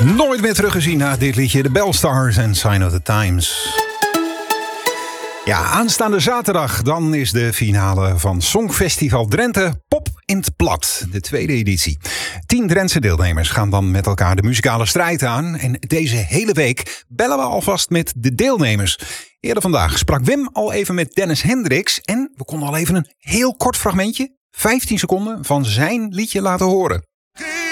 Nooit meer teruggezien na dit liedje. De Bellstars en Sign of the Times. Ja, aanstaande zaterdag dan is de finale van Songfestival Drenthe Pop in 't Plat. De tweede editie. 10 Drentse deelnemers gaan dan met elkaar de muzikale strijd aan. En deze hele week bellen we alvast met de deelnemers. Eerder vandaag sprak Wim al even met Dennis Hendricks. En we konden al even een heel kort fragmentje, 15 seconden, van zijn liedje laten horen.